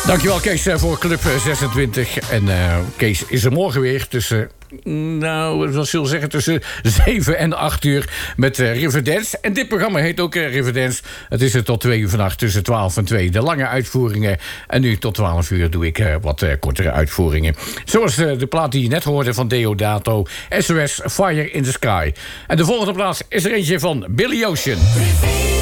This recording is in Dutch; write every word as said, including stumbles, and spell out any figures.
Dankjewel Kees voor Club zesentwintig. En uh, Kees is er morgen weer tussen... Nou, wat zullen we zeggen, tussen zeven en acht uur met uh, Riverdance. En dit programma heet ook uh, Riverdance. Het is er tot twee uur vannacht, tussen twaalf en twee. De lange uitvoeringen. En nu tot twaalf uur doe ik uh, wat uh, kortere uitvoeringen. Zoals uh, de plaat die je net hoorde van Deodato. S O S Fire in the Sky. En de volgende plaats is er eentje van Billy Ocean.